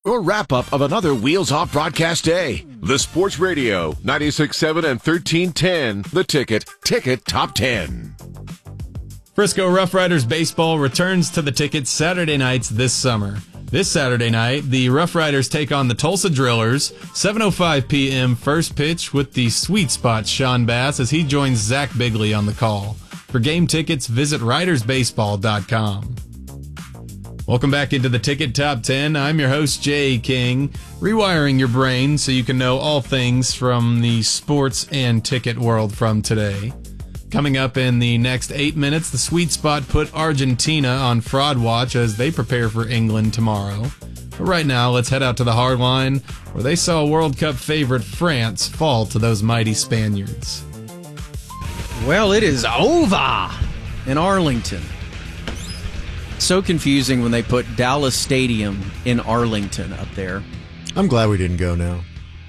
Or wrap-up of another Wheels Off broadcast day. The Sports Radio, 96.7 and 1310. The Ticket Top 10. Frisco Rough Riders baseball returns to the Ticket Saturday nights this summer. This Saturday night, the Rough Riders take on the Tulsa Drillers, 7:05 p.m. first pitch with the Sweet Spot Sean Bass as he joins Zach Bigley on the call. For game tickets, visit ridersbaseball.com. Welcome back into the Ticket Top 10. I'm your host, Jay King, rewiring your brain so you can know all things from the sports and ticket world from today. Coming up in the next 8 minutes, the Sweet Spot put Argentina on fraud watch as they prepare for England tomorrow. But right now, let's head out to the hard line where they saw World Cup favorite France fall to those mighty Spaniards. Well, it is over in Arlington. So confusing when they put Dallas Stadium in Arlington up there. I'm glad we didn't go now.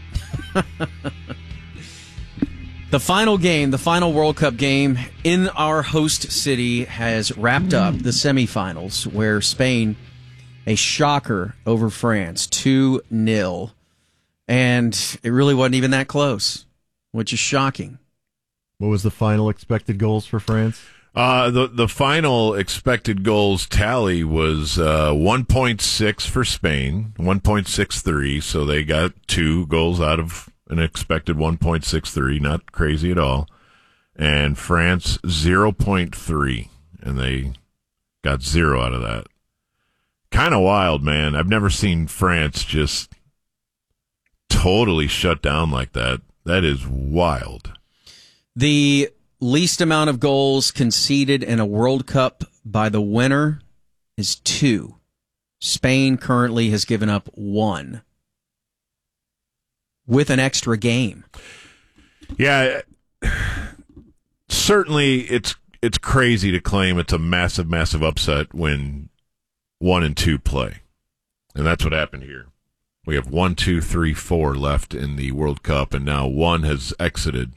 The final game, the final World Cup game in our host city has wrapped up the semifinals where Spain, a shocker over France, 2-0. And it really wasn't even that close, which is shocking. What was the final expected goals for France? The final expected goals tally was 1.6 for Spain, 1.63, so they got 2 goals out of an expected 1.63, not crazy at all. And France 0.3, and they got 0 out of that. Kind of wild, man. I've never seen France just totally shut down like that. That is wild. The least amount of goals conceded in a World Cup by the winner is 2. Spain currently has given up 1 with an extra game. Yeah, certainly it's crazy to claim it's a massive, massive upset when 1 and 2 play. And that's what happened here. We have 1, 2, 3, 4 left in the World Cup, and now 1 has exited.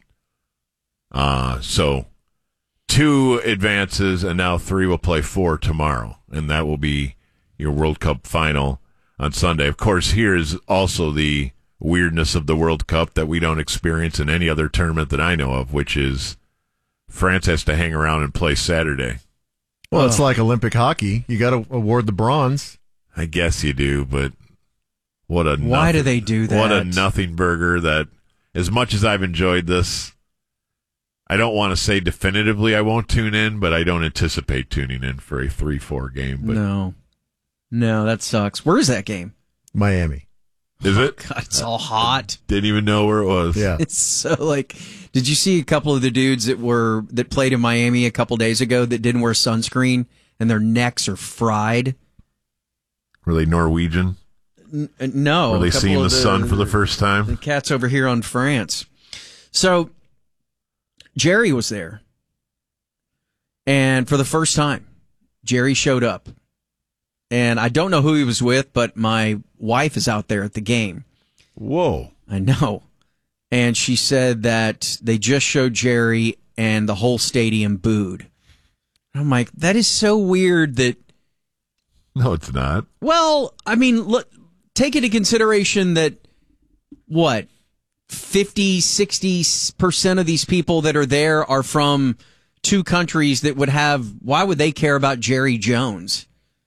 So 2 advances, and now 3 will play 4 tomorrow, and that will be your World Cup final on Sunday. Of course, here is also the weirdness of the World Cup that we don't experience in any other tournament that I know of, which is France has to hang around and play Saturday. Well, it's like Olympic hockey. You got to award the bronze. I guess you do, but why do they do that? What a nothing burger that, as much as I've enjoyed this, I don't want to say definitively I won't tune in, but I don't anticipate tuning in for a 3-4 game. But No, that sucks. Where is that game? Miami. Is it? God, it's all hot. Didn't even know where it was. Yeah. It's so did you see a couple of the dudes that played in Miami a couple days ago that didn't wear sunscreen and their necks are fried? Were they Norwegian? No. Were they seeing the sun for the first time? The cats over here on France. So Jerry was there. And for the first time, Jerry showed up. And I don't know who he was with, but my wife is out there at the game. Whoa. I know. And she said that they just showed Jerry and the whole stadium booed. I'm like, that is so weird that... No, it's not. Well, I mean, look, take into consideration that, 50, 60% of these people that are there are from 2 countries that would have... Why would they care about Jerry Jones?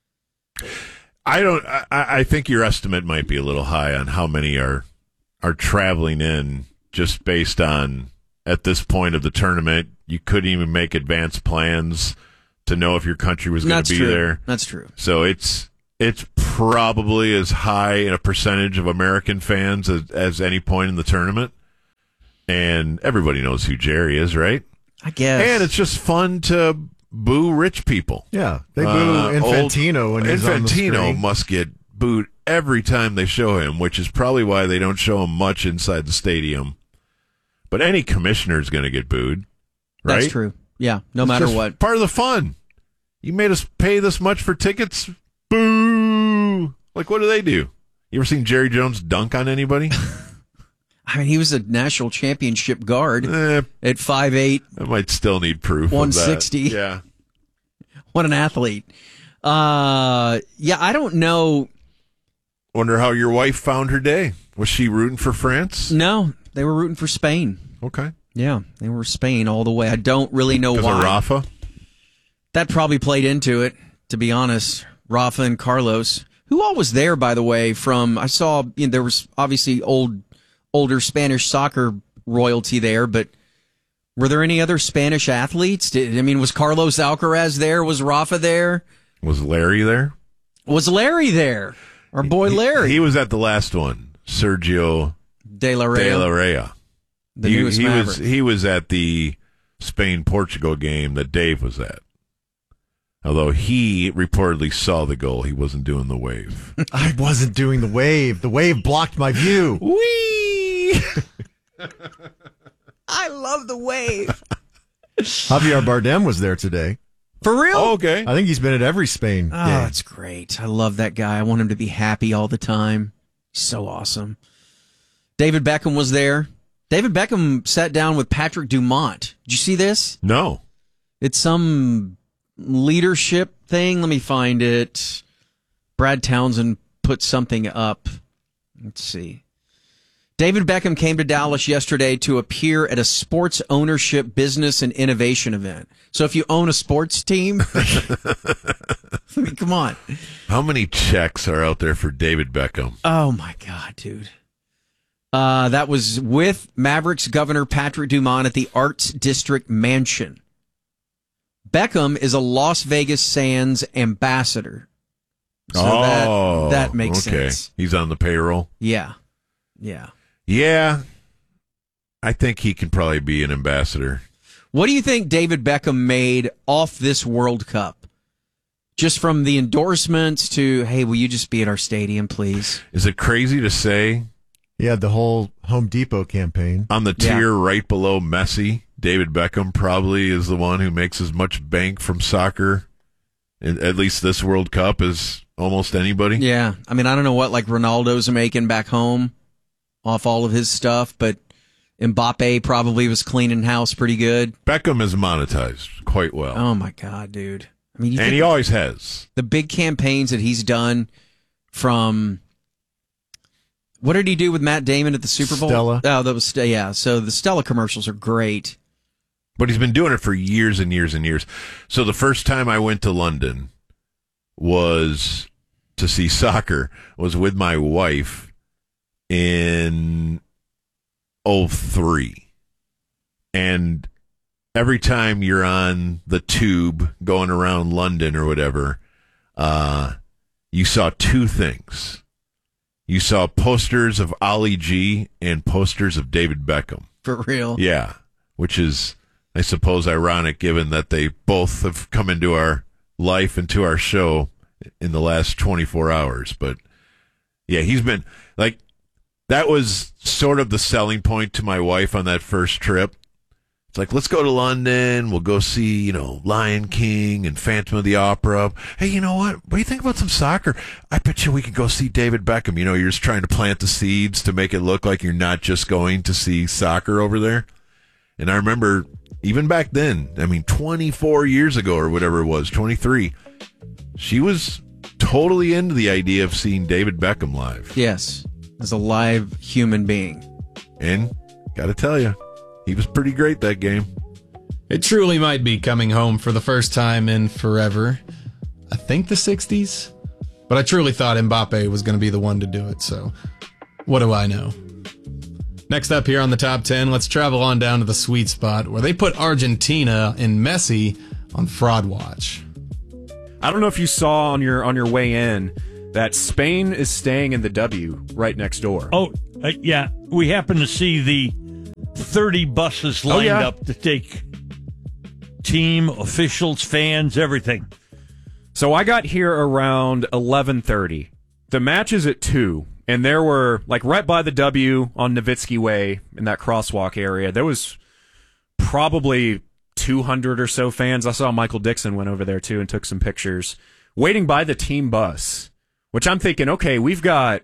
I think your estimate might be a little high on how many are traveling in, just based on, at this point of the tournament, you couldn't even make advanced plans to know if your country was going to be there. That's true. So it's probably as high in a percentage of American fans as any point in the tournament. And everybody knows who Jerry is, right? I guess. And it's just fun to boo rich people. Yeah, they boo Infantino when he's on the screen. Infantino must get booed every time they show him, which is probably why they don't show him much inside the stadium. But any commissioner is going to get booed, right? That's true. Yeah, no matter what. Part of the fun. You made us pay this much for tickets? Boo! Like, what do they do? You ever seen Jerry Jones dunk on anybody? I mean, he was a national championship guard at 5'8". I might still need proof 160. Of that. Yeah. What an athlete. Yeah, I don't know. Wonder how your wife found her day. Was she rooting for France? No, they were rooting for Spain. Okay. Yeah, they were Spain all the way. I don't really know why. Because of Rafa? That probably played into it, to be honest. Rafa and Carlos. Who all was there, by the way, from, I saw, there was obviously older Spanish soccer royalty there, but were there any other Spanish athletes? Was Carlos Alcaraz there? Was Rafa there? Was Larry there? Was Larry there? Our boy Larry. He was at the last one. Sergio De La Rey. The newest Maverick. He was at the Spain-Portugal game that Dave was at. Although he reportedly saw the goal, he wasn't doing the wave. I wasn't doing the wave. The wave blocked my view. Whee! I love the wave. Javier Bardem was there today. For real? Oh, okay. I think he's been at every Spain Oh, game. that's great. I love that guy. I want him to be happy all the time. He's so awesome. David Beckham was there. David Beckham sat down with Patrick Dumont. Did you see this? No. It's some leadership thing. Let me find it. Brad Townsend put something up. Let's see. David Beckham came to Dallas yesterday to appear at a sports ownership, business, and innovation event. So if you own a sports team, come on. How many checks are out there for David Beckham? Oh, my God, dude. That was with Mavericks Governor Patrick Dumont at the Arts District Mansion. Beckham is a Las Vegas Sands ambassador. So that makes sense. He's on the payroll? Yeah. Yeah. I think he can probably be an ambassador. What do you think David Beckham made off this World Cup? Just from the endorsements to, hey, will you just be at our stadium, please? Is it crazy to say? He had the whole Home Depot campaign. On the tier right below Messi, David Beckham probably is the one who makes as much bank from soccer, at least this World Cup, as almost anybody. Yeah. I don't know what Ronaldo's making back home off all of his stuff, but Mbappe probably was cleaning house pretty good. Beckham is monetized quite well. Oh, my God, dude. And he always has. The big campaigns that he's done from... What did he do with Matt Damon at the Super Bowl? Stella. Oh, that was, yeah. So the Stella commercials are great. But he's been doing it for years and years and years. So the first time I went to London was to see soccer, was with my wife in 2003. And every time you're on the tube going around London or whatever, you saw two things. You saw posters of Ali G and posters of David Beckham. For real? Yeah, which is, I suppose, ironic given that they both have come into our life and to our show in the last 24 hours. But, yeah, he's been, that was sort of the selling point to my wife on that first trip. It's let's go to London. We'll go see, Lion King and Phantom of the Opera. Hey, you know what? What do you think about some soccer? I bet you we could go see David Beckham. You're just trying to plant the seeds to make it look like you're not just going to see soccer over there. And I remember even back then, 24 years ago or whatever it was, 23, she was totally into the idea of seeing David Beckham live. Yes, as a live human being. And got to tell you, he was pretty great that game. It truly might be coming home for the first time in forever. I think the 60s. But I truly thought Mbappe was going to be the one to do it, so what do I know? Next up here on the top 10, let's travel on down to the sweet spot where they put Argentina and Messi on Fraud Watch. I don't know if you saw on your way in that Spain is staying in the W right next door. Oh, yeah. We happen to see the 30 buses lined up to take team, officials, fans, everything. So I got here around 11:30. The match is at 2, and there were, right by the W on Nowitzki Way in that crosswalk area, there was probably 200 or so fans. I saw Michael Dixon went over there, too, and took some pictures, waiting by the team bus, which I'm thinking, okay, we've got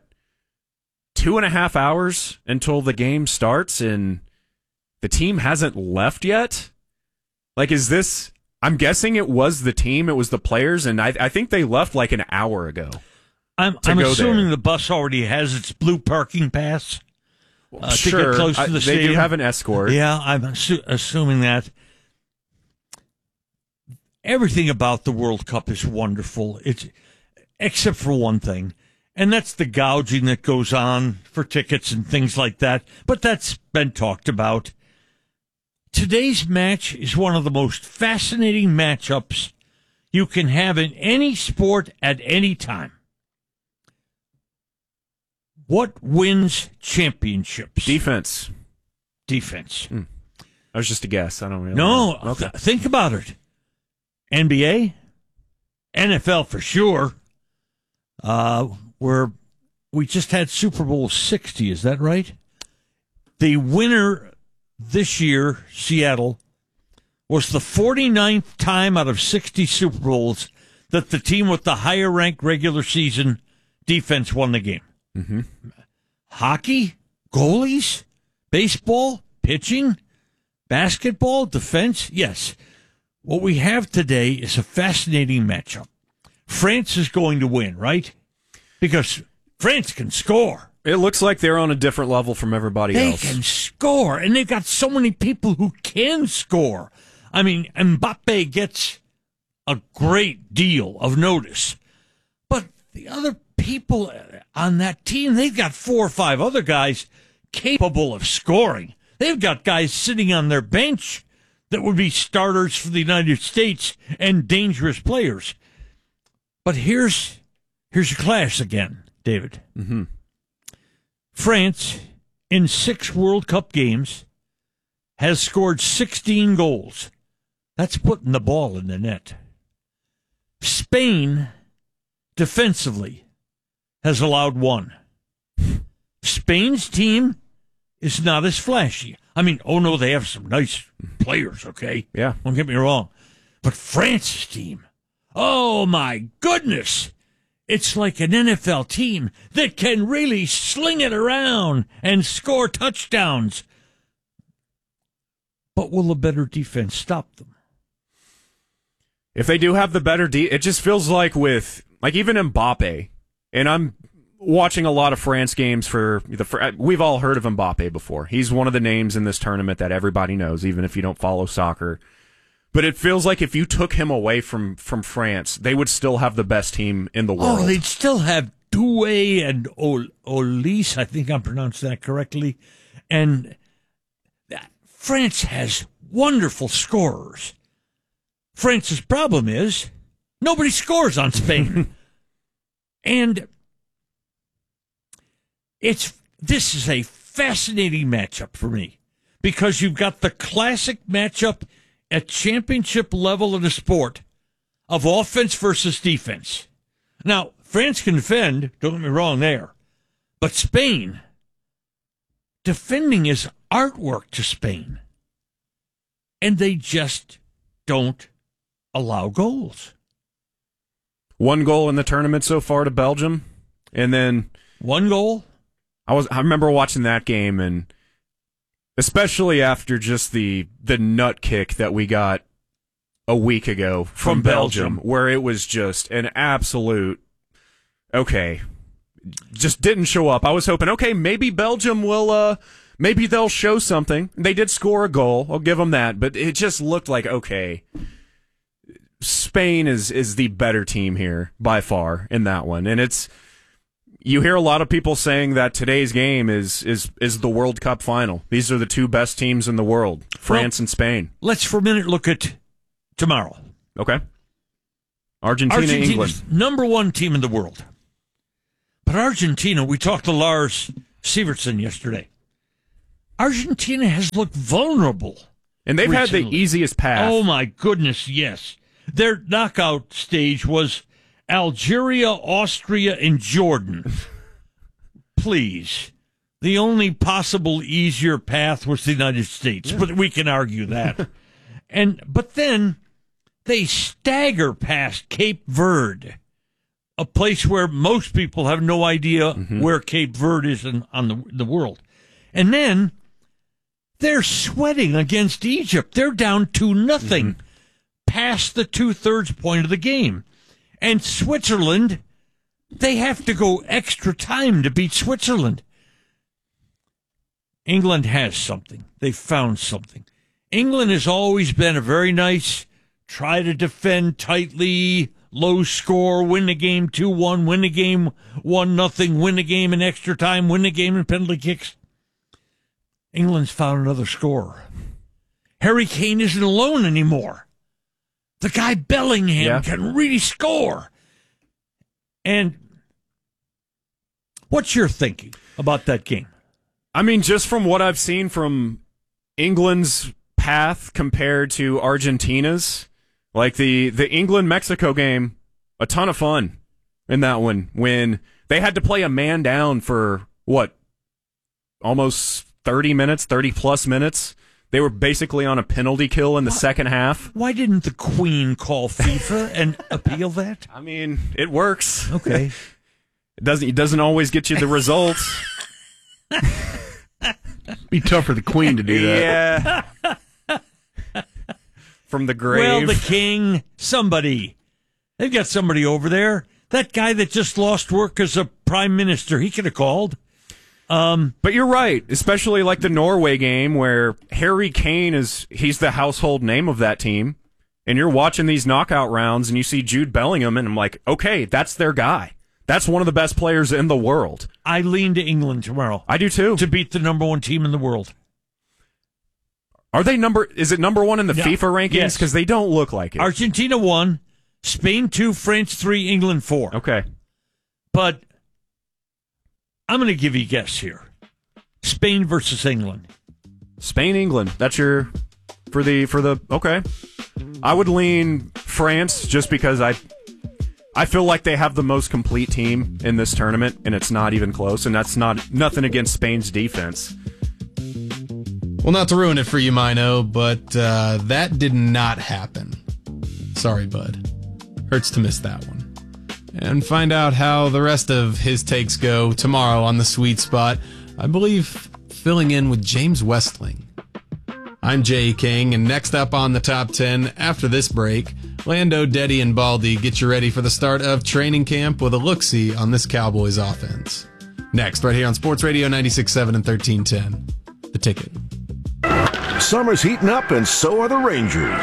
2.5 hours until the game starts, and the team hasn't left yet? Is this... I'm guessing it was the team, it was the players, and I think they left an hour ago. I'm go assuming there. the bus already has its blue parking pass. To Sure, get close to the they stadium. do have an escort. Yeah, I'm assuming that. Everything about the World Cup is wonderful. It's except for one thing, and that's the gouging that goes on for tickets and things like that. But that's been talked about. Today's match is one of the most fascinating matchups you can have in any sport at any time. What wins championships? Defense. Defense. That was just a guess. I don't really No, know. Okay. think about it. NBA, NFL for sure. Where we just had Super Bowl 60, is that right? The winner this year, Seattle, was the 49th time out of 60 Super Bowls that the team with the higher ranked regular season defense won the game. Mm-hmm. Hockey, goalies, baseball, pitching, basketball, defense, yes. What we have today is a fascinating matchup. France is going to win, right? Because France can score. It looks like they're on a different level from everybody They else. can score, and they've got so many people who can score. I mean, Mbappe gets a great deal of notice. But the other people on that team, they've got 4 or 5 other guys capable of scoring. They've got guys sitting on their bench that would be starters for the United States and dangerous players. But here's your clash again, David. Mm-hmm. France, in 6 World Cup games, has scored 16 goals. That's putting the ball in the net. Spain, defensively, has allowed 1. Spain's team is not as flashy. I mean, oh no, they have some nice players, okay? Yeah. Don't get me wrong. But France's team, oh my goodness! It's like an NFL team that can really sling it around and score touchdowns. But will a better defense stop them? If they do have the better it just feels like with, like, even Mbappe, and I'm watching a lot of France games we've all heard of Mbappe before. He's one of the names in this tournament that everybody knows, even if you don't follow soccer. But it feels like if you took him away from France, they would still have the best team in the world. Oh, they'd still have Doué and Olise, I think I'm pronouncing that correctly. And France has wonderful scorers. France's problem is nobody scores on Spain. And this is a fascinating matchup for me because you've got the classic matchup at championship level in the sport of offense versus defense. Now, France can defend, don't get me wrong there, but Spain, defending is artwork to Spain. And they just don't allow goals. 1 goal in the tournament so far to Belgium, and then 1 goal. I remember watching that game, and especially after just the nut kick that we got a week ago from Belgium, where it was just an absolute, okay, just didn't show up. I was hoping, okay, maybe Belgium will, maybe they'll show something. They did score a goal. I'll give them that. But it just looked like, okay, Spain is the better team here by far in that one. And you hear a lot of people saying that today's game is the World Cup final. These are the 2 best teams in the world, France and Spain. Let's for a minute look at tomorrow. Okay. Argentina, England. Number 1 team in the world. But Argentina, we talked to Lars Sivertsen yesterday. Argentina has looked vulnerable. And they've had the recently. easiest path. Oh, my goodness, yes. Their knockout stage was Algeria, Austria, and Jordan. Please. The only possible easier path was the United States, but we can argue that. But then they stagger past Cape Verde, a place where most people have no idea where Cape Verde is on the world. And then they're sweating against Egypt. They're down 2-0 past the 2/3 point of the game. And Switzerland, They have to go extra time to beat Switzerland. England has something. They found something. England has always been a very nice, try to defend tightly, low score, win the game 2-1, win the game 1-0, win the game in extra time, win the game in penalty kicks. England's found another scorer. Harry Kane isn't alone anymore. The guy Bellingham can really score. And what's your thinking about that game? I mean, just from what I've seen from England's path compared to Argentina's, like the England-Mexico game, a ton of fun in that one when they had to play a man down for, almost 30 minutes, 30-plus minutes. They were basically on a penalty kill in the second half. Why didn't the Queen call FIFA and appeal that? I mean, it works. Okay. It doesn't always get you the results. Be tough for the Queen to do that. Yeah. From the grave. Well, the king, somebody. They've got somebody over there. That guy that just lost work as a prime minister, he could have called. But you're right, especially like the Norway game where Harry Kane he's the household name of that team. And you're watching these knockout rounds and you see Jude Bellingham and I'm like, okay, that's their guy. That's one of the best players in the world. I lean to England tomorrow. I do too. To beat the number one team in the world. Is it number one in the FIFA rankings? Yes. Because they don't look like it. Argentina 1, Spain 2, France 3, England 4. Okay. But I'm going to give you a guess here. Spain versus England. Spain, England. That's your for the okay. I would lean France just because I feel like they have the most complete team in this tournament, and it's not even close. And that's nothing against Spain's defense. Well, not to ruin it for you, Mino, but that did not happen. Sorry, bud. Hurts to miss that one. And find out how the rest of his takes go tomorrow on The Sweet Spot. I believe filling in with James Westling. I'm Jay King, and next up on the Top 10 after this break, Lando, Deddy, and Baldy get you ready for the start of training camp with a look-see on this Cowboys offense. Next, right here on Sports Radio 96.7 and 1310. The Ticket. Summer's heating up, and so are the Rangers.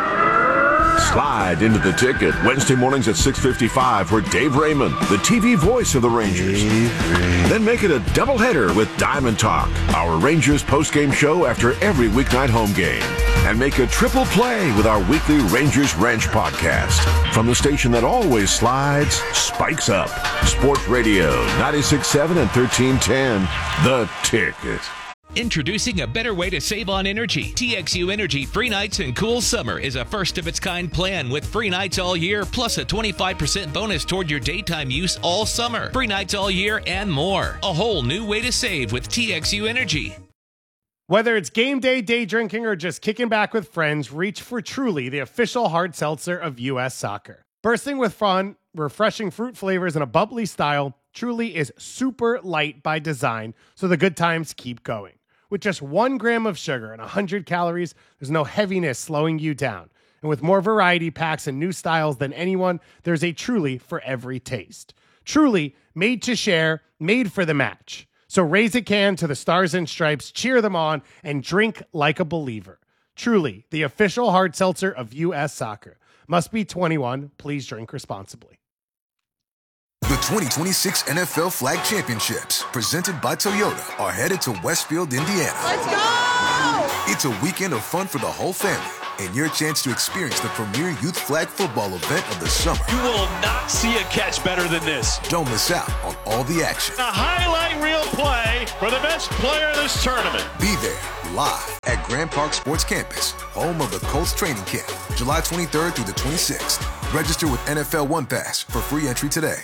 Slide into The Ticket Wednesday mornings at 6:55 for Dave Raymond, the TV voice of the Rangers. Then make it a doubleheader with Diamond Talk, our Rangers postgame show after every weeknight home game. And make a triple play with our weekly Rangers Ranch podcast. From the station that always slides, spikes up. Sports Radio 96.7 and 1310. The Ticket. Introducing a better way to save on energy. TXU Energy Free Nights and Cool Summer is a first-of-its-kind plan with free nights all year, plus a 25% bonus toward your daytime use all summer. Free nights all year and more. A whole new way to save with TXU Energy. Whether it's game day, day drinking, or just kicking back with friends, reach for Truly, the official hard seltzer of U.S. Soccer. Bursting with fun, refreshing fruit flavors, and a bubbly style, Truly is super light by design, so the good times keep going. With just 1 gram of sugar and 100 calories, there's no heaviness slowing you down. And with more variety packs and new styles than anyone, there's a Truly for every taste. Truly, made to share, made for the match. So raise a can to the Stars and Stripes, cheer them on, and drink like a believer. Truly, the official hard seltzer of U.S. Soccer. Must be 21. Please drink responsibly. The 2026 NFL Flag Championships, presented by Toyota, are headed to Westfield, Indiana. Let's go! It's a weekend of fun for the whole family, and your chance to experience the premier youth flag football event of the summer. You will not see a catch better than this. Don't miss out on all the action. A highlight reel play for the best player of this tournament. Be there, live, at Grand Park Sports Campus, home of the Colts training camp, July 23rd through the 26th. Register with NFL One Pass for free entry today.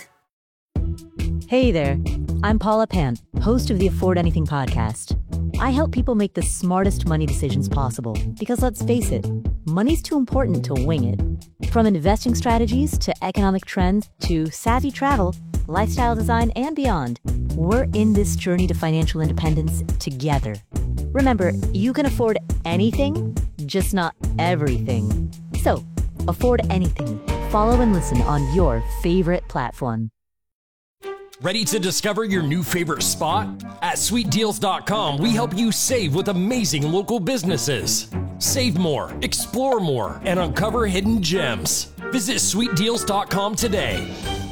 Hey there, I'm Paula Pant, host of the Afford Anything podcast. I help people make the smartest money decisions possible because, let's face it, money's too important to wing it. From investing strategies to economic trends to savvy travel, lifestyle design, and beyond, we're in this journey to financial independence together. Remember, you can afford anything, just not everything. So, afford anything. Follow and listen on your favorite platform. Ready to discover your new favorite spot? At sweetdeals.com, we help you save with amazing local businesses. Save more, explore more, and uncover hidden gems. Visit sweetdeals.com today.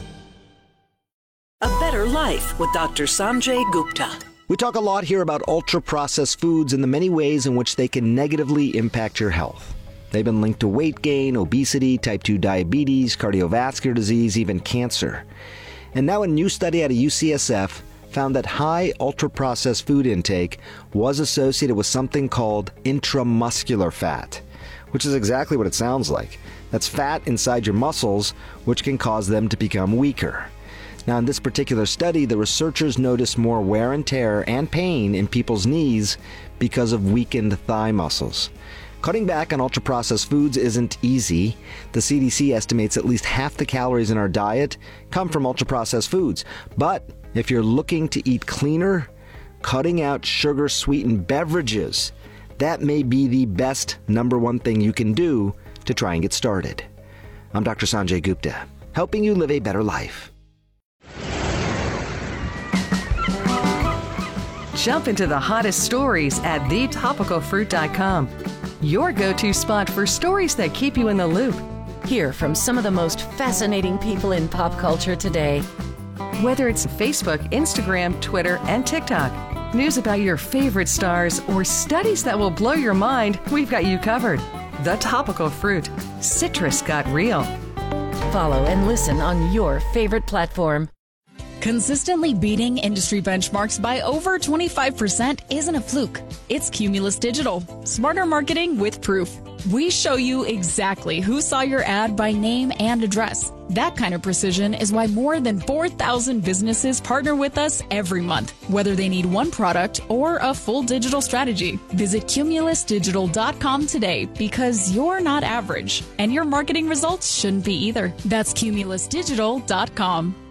A Better Life with Dr. Sanjay Gupta. We talk a lot here about ultra-processed foods and the many ways in which they can negatively impact your health. They've been linked to weight gain, obesity, type 2 diabetes, cardiovascular disease, even cancer. And now a new study out of UCSF found that high ultra-processed food intake was associated with something called intramuscular fat, which is exactly what it sounds like. That's fat inside your muscles, which can cause them to become weaker. Now, in this particular study, the researchers noticed more wear and tear and pain in people's knees because of weakened thigh muscles. Cutting back on ultra-processed foods isn't easy. The CDC estimates at least half the calories in our diet come from ultra-processed foods. But if you're looking to eat cleaner, cutting out sugar-sweetened beverages, that may be the best number one thing you can do to try and get started. I'm Dr. Sanjay Gupta, helping you live a better life. Jump into the hottest stories at thetopicalfruit.com. Your go-to spot for stories that keep you in the loop. Hear from some of the most fascinating people in pop culture today. Whether it's Facebook, Instagram, Twitter, and TikTok, news about your favorite stars, or studies that will blow your mind, we've got you covered. The Topical Fruit. Citrus got real. Follow and listen on your favorite platform. Consistently beating industry benchmarks by over 25% isn't a fluke. It's Cumulus Digital. Smarter marketing with proof. We show you exactly who saw your ad by name and address. That kind of precision is why more than 4,000 businesses partner with us every month, whether they need one product or a full digital strategy. Visit cumulusdigital.com today because you're not average, and your marketing results shouldn't be either. That's cumulusdigital.com.